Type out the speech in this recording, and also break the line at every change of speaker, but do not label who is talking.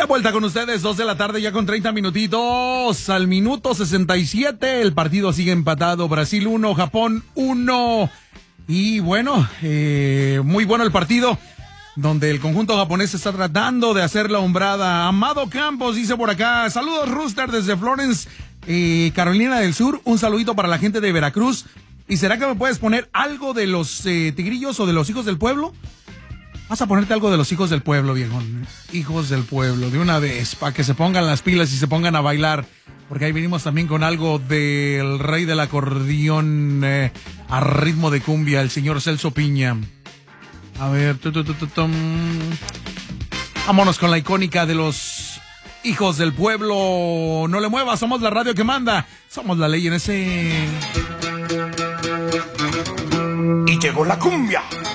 vuelta con ustedes, 2 de la tarde ya con 30 minutitos. Al minuto 67, el partido sigue empatado. Brasil 1, Japón 1. Y bueno, muy bueno el partido, donde el conjunto japonés está tratando de hacer la hombrada. Amado Campos dice por acá, saludos Rooster desde Florence, Carolina del Sur. Un saludito para la gente de Veracruz. ¿Y será que me puedes poner algo de los tigrillos o de los hijos del pueblo? Vas a ponerte algo de los hijos del pueblo, viejón. Hijos del pueblo, de una vez, para que se pongan las pilas y se pongan a bailar. Porque ahí venimos también con algo del rey del acordeón a ritmo de cumbia, el señor Celso Piña. A ver, vámonos con la icónica de los hijos del pueblo. No le muevas, somos la radio que manda. Somos la ley en ese...
Y llegó la cumbia.